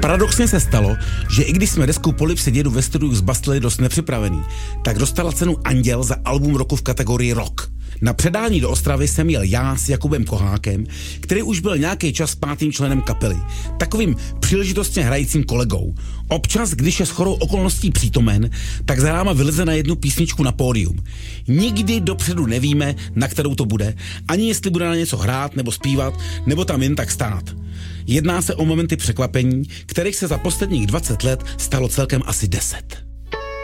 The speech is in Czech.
Paradoxně se stalo, že i když jsme desku Polypsy dědu ve studiu zbastili dost nepřipravený, tak dostala cenu Anděl za album roku v kategorii rock. Na předání do Ostravy jsem jel já s Jakubem Kohákem, který už byl nějaký čas 5. členem kapely, takovým příležitostně hrajícím kolegou. Občas, když je shodou okolností přítomen, tak za náma vyleze na jednu písničku na pódium. Nikdy dopředu nevíme, na kterou to bude, ani jestli bude na něco hrát nebo zpívat, nebo tam jen tak stát. Jedná se o momenty překvapení, kterých se za posledních 20 let stalo celkem asi 10.